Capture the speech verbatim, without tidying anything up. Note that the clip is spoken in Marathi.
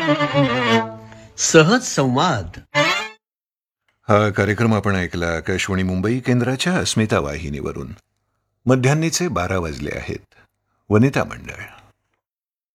सहज संवाद. हा कार्यक्रम आपण ऐकला आकाशवाणी मुंबई केंद्राच्या अस्मिता वाहिनीवरून. मध्यान्नीचे बारा वाजले आहेत. वनिता मंडळ.